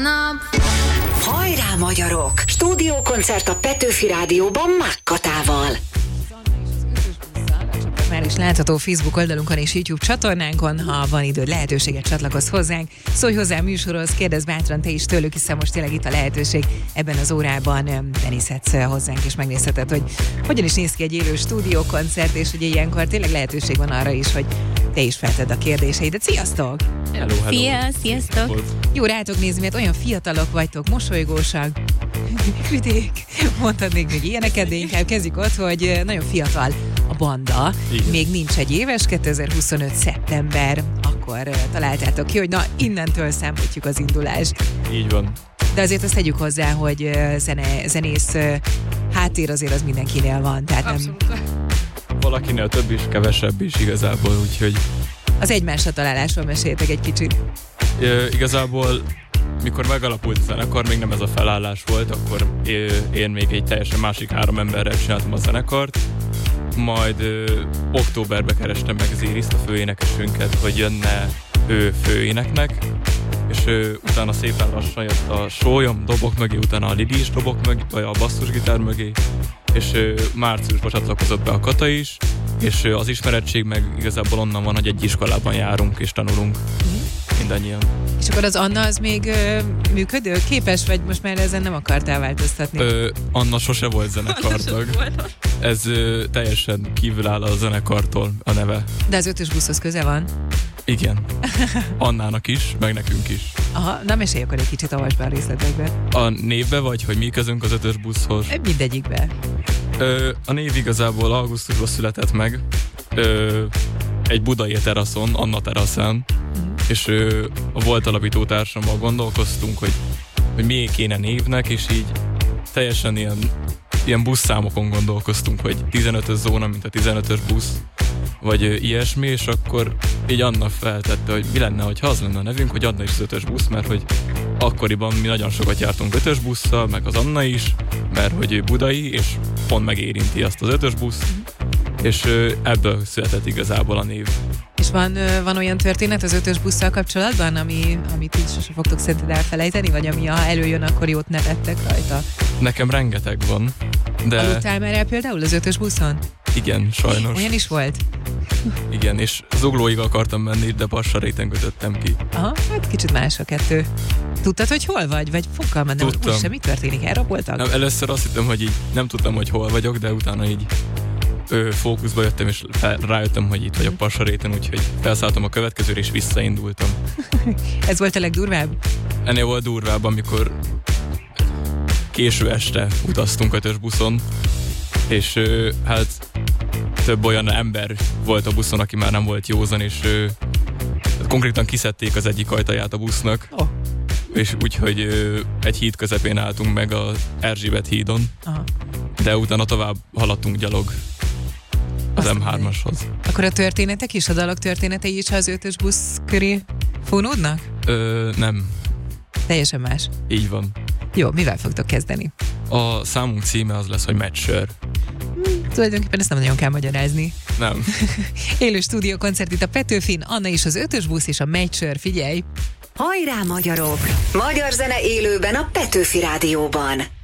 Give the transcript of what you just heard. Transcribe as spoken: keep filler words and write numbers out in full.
Hajrá magyarok! Stúdiókoncert a Petőfi Rádióban Mákkatával. Már is látható Facebook oldalunkon és YouTube csatornánkon, ha van időd, lehetőséget csatlakozz hozzánk. Szólj hozzá a műsorhoz, kérdezz bátran te is tőlük, hiszen most tényleg itt a lehetőség ebben az órában benézhetsz hozzánk, és megnézheted, hogy hogyan is néz ki egy élő stúdiókoncert, és ugye ilyenkor tényleg lehetőség van arra is, hogy te is feltedd a kérdéseidet. Sziasztok! Hello, hello. Szia, sziasztok! Jó rátok nézni, mert olyan fiatalok vagytok, mosolygósak, üdék, mondhatnék még ilyeneket, de inkább kezdjük ott, hogy nagyon fiatal a banda. Igen. Még nincs egy éves, kétezer-huszonöt szeptember, akkor találtátok ki, hogy na, innentől számoljuk az indulást. Így van. De azért azt tegyük hozzá, hogy zene, zenész háttér azért az mindenkinél van. Tehát nem... Valakinél több is, kevesebb is igazából, úgyhogy... Az egymásra találásról meséltek egy kicsit. E, igazából, mikor megalapult a zenekar, még nem ez a felállás volt, akkor én még egy teljesen másik három emberrel csináltam a zenekart, majd ö, októberben kerestem meg az Iriszt, a főénekesünket, hogy jönne ő főéneknek, és ö, utána szépen lassan jött a sólyom dobok mögé, utána a Lidi is dobok mögé, vagy a basszusgitár mögé, és ö, márciusban csatlakozott be a Kata is, és ö, az ismerettség meg igazából onnan van, hogy egy iskolában járunk és tanulunk mindannyian. És akkor az Anna az még ö, működő, képes, vagy most már ezen nem akartál változtatni? Ö, Anna sose volt zenekartag. Ez ö, teljesen kívül áll a zenekartól a neve. De az ötös buszhoz köze van? Igen. Annának is, meg nekünk is. Aha, na mesélj akkor egy kicsit, avasd be a részletekbe. A névbe vagy, hogy mi közünk az ötös buszhoz? Mindegyikbe. Ö, a név igazából augusztusban született meg. Ö, egy budai teraszon, Anna teraszán. Uh-huh. És ö, a volt alapító társammal gondolkoztunk, hogy, hogy mi kéne névnek, és így teljesen ilyen, ilyen buszszámokon gondolkoztunk, hogy tizenötös zóna, mint a tizenötös busz, vagy ö, ilyesmi, és akkor így Anna feltette, hogy mi lenne, ha az lenne a nevünk, hogy Anna is az ötös busz, mert hogy akkoriban mi nagyon sokat jártunk ötös busszal, meg az Anna is, mert hogy ő budai, és pont megérinti azt az ötös busz, és ö, ebből született igazából a név. És van, van olyan történet az ötös busszal kapcsolatban, ami, amit így sose fogtok szerinted elfelejteni, vagy ami ha előjön, akkor jót nevettek rajta? Nekem rengeteg van, de... Aludtál már el például az ötös buszon? Igen, sajnos. Olyan is volt? Igen, és Zuglóig akartam menni, de Passaréten kötöttem ki. Aha, hát kicsit más a kettő. Tudtad, hogy hol vagy? Vagy fokkal mennem, hogy sem mi történik? Elraboltak? Nem, először azt hittem, hogy így nem tudtam, hogy hol vagyok, de utána így ő, fókuszba jöttem, és fel, rájöttem, hogy itt vagyok Passaréten, úgyhogy felszálltam a következőre, és visszaindultam. Ez volt a legdurvább? Ennél volt durvább, amikor késő este utaztunk ötös buszon, és ő, hát több olyan ember volt a buszon, aki már nem volt józan, és ő, hát konkrétan kiszedték az egyik ajtaját a busznak, oh. És úgyhogy ő, egy híd közepén álltunk meg az Erzsébet hídon, aha. De utána tovább haladtunk gyalog az em hármashoz. Akkor a történetek is, a dalok történetei is az ötös busz köré fonódnak? Ö, nem. Teljesen más? Így van. Jó, mivel fogtok kezdeni? A számunk címe az lesz, hogy Match-sör. Hmm, tulajdonképpen ezt nem nagyon kell magyarázni. Nem. Élő stúdiókoncert itt a Petőfin, Anna is az ötös busz és a Match-sör, figyelj! Hajrá magyarok! Magyar zene élőben a Petőfi Rádióban.